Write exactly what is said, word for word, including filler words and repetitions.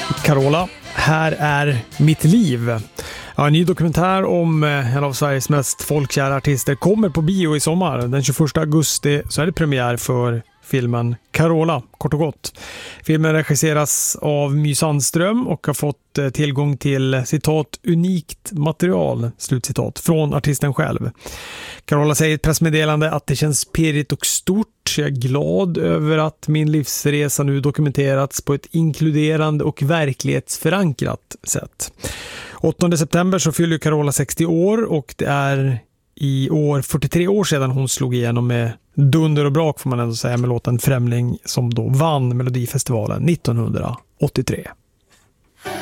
Carola, här är mitt liv. Ja, en ny dokumentär om en av Sveriges mest folkkära artister kommer på bio i sommar. Den tjugoförsta augusti så är det premiär för filmen Carola, kort och gott. Filmen regisseras av My Sandström och har fått tillgång till citat unikt material, slutcitat, från artisten själv. Carola säger i ett pressmeddelande att det känns pirrigt och stort. Jag är glad över att min livsresa nu dokumenterats på ett inkluderande och verklighetsförankrat sätt. åttonde september så fyller Carola sextio år och det är i år fyrtiotre år sedan hon slog igenom med dunder och brak, får man ändå säga, med låten Främling som då vann Melodifestivalen nittonhundraåttiotre.